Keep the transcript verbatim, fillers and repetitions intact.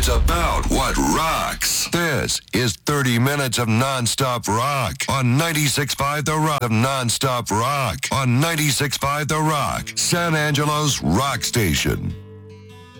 It's about what rocks. This is thirty minutes of nonstop rock on ninety-six point five The Rock. Of nonstop rock on ninety-six point five The Rock, San Angelo's rock station.